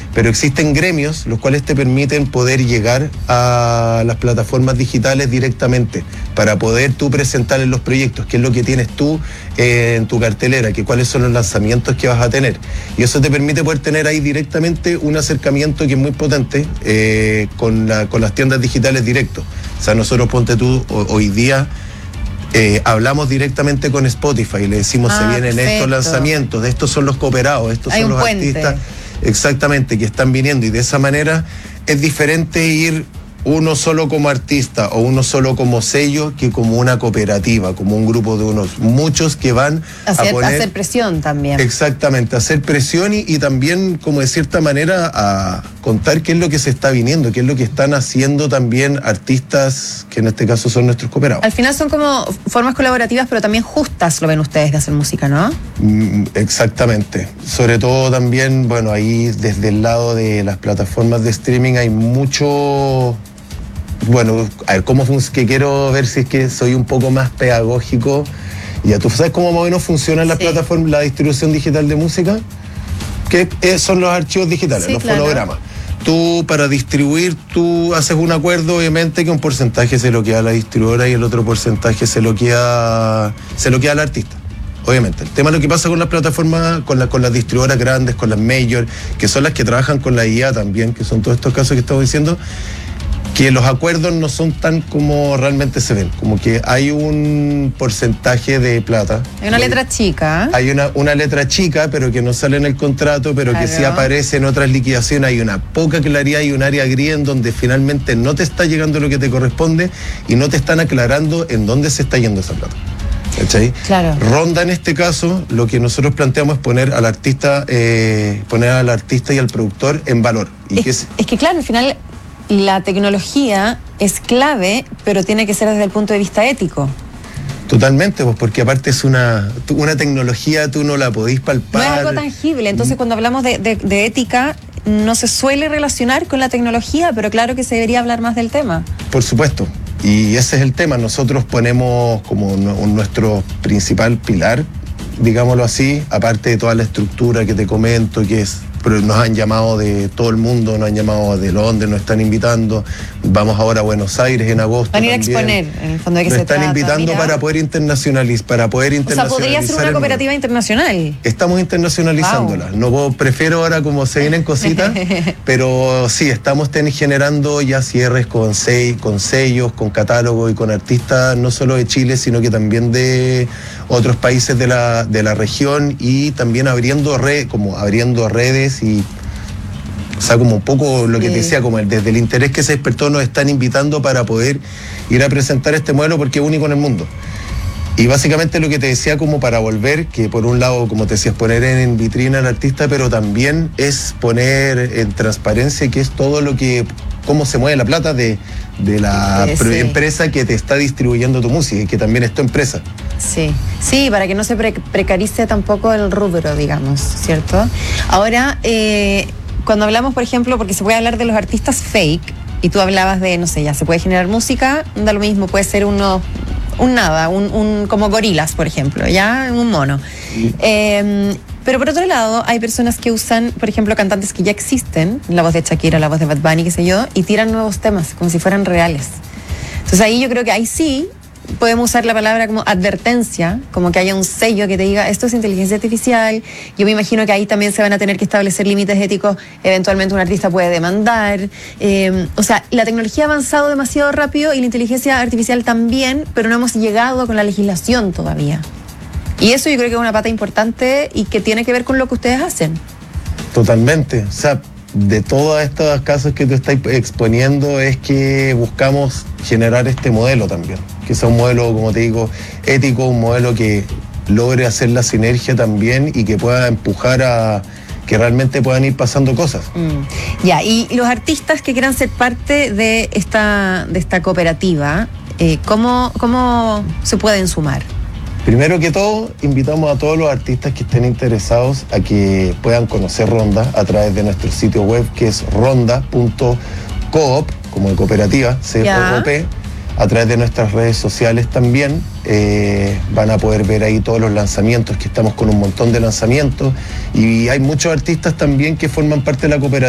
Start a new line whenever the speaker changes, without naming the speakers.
pero existen gremios los cuales te permiten poder llegar a las plataformas digitales directamente para poder tú presentarles los proyectos, qué es lo que tienes tú en tu cartelera, que cuáles son los lanzamientos que vas a tener. Y eso te permite poder tener ahí directamente un acercamiento que es muy potente con las tiendas digitales directos. O sea, nosotros, ponte tú, hoy día hablamos directamente con Spotify, le decimos se vienen estos lanzamientos, estos son los cooperados, estos son los artistas, exactamente, que están viniendo, y de esa manera es diferente ir uno solo como artista o uno solo como sello que como una cooperativa, como un grupo de unos muchos que van a
hacer presión también.
Exactamente, hacer presión y también, como de cierta manera, a contar qué es lo que se está viniendo, qué es lo que están haciendo también artistas que en este caso son nuestros cooperados.
Al final son como formas colaborativas, pero también justas, lo ven ustedes, de hacer música, ¿no?
Exactamente. Sobre todo también, bueno, ahí desde el lado de las plataformas de streaming hay mucho... Bueno, a ver, que quiero ver si es que soy un poco más pedagógico. Ya, ¿tú sabes cómo más o menos funcionan las plataformas, la distribución digital de música? Que son los archivos digitales, los fonogramas. Tú, para distribuir, tú haces un acuerdo, obviamente, que un porcentaje se lo queda a la distribuidora y el otro porcentaje se lo queda al artista. Obviamente. El tema es lo que pasa con las plataformas, con las distribuidoras grandes, con las major, que son las que trabajan con la IA también, que son todos estos casos que estamos diciendo, que los acuerdos no son tan como realmente se ven, como que hay un porcentaje de plata.
Hay una letra chica.
Hay una letra chica, pero que no sale en el contrato, pero que sí aparece en otras liquidaciones. Hay una poca claridad y un área gris en donde finalmente no te está llegando lo que te corresponde y no te están aclarando en dónde se está yendo esa plata. ¿Cachai?
Claro.
Ronda, en este caso, lo que nosotros planteamos es poner al artista y al productor en valor.
Es que claro, al final la tecnología es clave, pero tiene que ser desde el punto de vista ético.
Totalmente, pues porque aparte es una tecnología, tú no la podís palpar.
No es algo tangible, entonces cuando hablamos de ética, no se suele relacionar con la tecnología, pero claro que se debería hablar más del tema.
Por supuesto, y ese es el tema. Nosotros ponemos como nuestro principal pilar, digámoslo así, aparte de toda la estructura que te comento, que es... Pero nos han llamado de todo el mundo, nos han llamado de Londres, nos están invitando. Vamos ahora a Buenos Aires en agosto.
Van a ir a exponer, en el fondo de qué se trata.
Nos están invitando para poder internacionalizar. O sea,
podría ser una cooperativa internacional.
Estamos internacionalizándola. No prefiero ahora como se vienen cositas, pero sí, estamos generando ya cierres con sellos, con catálogos y con artistas, no solo de Chile, sino que también de otros países de la región, y también abriendo redes. Y, o sea, como un poco lo que te decía, como desde el interés que se despertó, nos están invitando para poder ir a presentar este modelo porque es único en el mundo. Y básicamente lo que te decía, como para volver, que por un lado, como te decías, poner en vitrina al artista, pero también es poner en transparencia que es todo lo que, cómo se mueve la plata de la empresa que te está distribuyendo tu música y que también es tu empresa.
Sí, para que no se precarice tampoco el rubro, digamos, ¿cierto? Ahora, cuando hablamos, por ejemplo, porque se puede hablar de los artistas fake, y tú hablabas de, no sé, ya se puede generar música, da lo mismo, puede ser como gorilas, por ejemplo, ya, un mono. Pero por otro lado, hay personas que usan, por ejemplo, cantantes que ya existen, la voz de Shakira, la voz de Bad Bunny, qué sé yo, y tiran nuevos temas, como si fueran reales. Entonces ahí yo creo que ahí sí podemos usar la palabra como advertencia, como que haya un sello que te diga esto es inteligencia artificial. Yo me imagino que ahí también se van a tener que establecer límites éticos, eventualmente un artista puede demandar. O sea, la tecnología ha avanzado demasiado rápido y la inteligencia artificial también, pero no hemos llegado con la legislación todavía. Y eso yo creo que es una pata importante y que tiene que ver con lo que ustedes hacen.
Totalmente. O sea, de todos estos casos que tú estás exponiendo es que buscamos generar este modelo también. Que sea un modelo, como te digo, ético, un modelo que logre hacer la sinergia también y que pueda empujar a que realmente puedan ir pasando cosas.
Ya, y los artistas que quieran ser parte de esta cooperativa, ¿cómo se pueden sumar?
Primero que todo, invitamos a todos los artistas que estén interesados a que puedan conocer Ronda a través de nuestro sitio web, que es ronda.coop, como de cooperativa, C-O-O-P. A través de nuestras redes sociales también van a poder ver ahí todos los lanzamientos, que estamos con un montón de lanzamientos, y hay muchos artistas también que forman parte de la cooperativa.